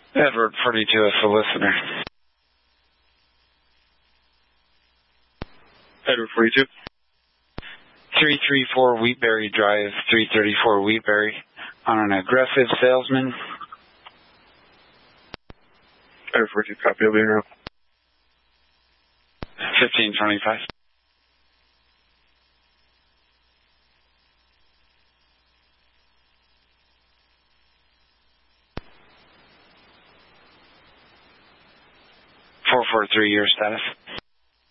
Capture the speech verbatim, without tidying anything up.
Edward forty-two, a solicitor. Edward forty-two. three thirty-four Wheatberry Drive, three thirty-four Wheatberry, on an aggressive salesman. Edward forty-two, copy, I'll be around. fifteen twenty-five. four four three, your status.